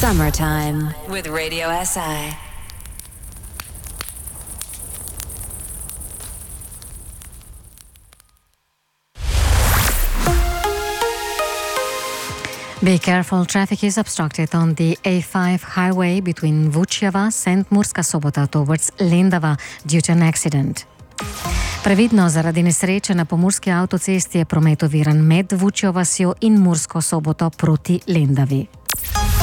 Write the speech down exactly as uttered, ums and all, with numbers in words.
Summertime with Radio S I. Be careful, traffic is obstructed on the A five highway between Vučjava and Murska Sobota towards Lendava due to an accident. Previdno, zaradi nesreče na pomurski avtocesti je promet oviran med Vučjo vasjo in Mursko Soboto proti Lendavi.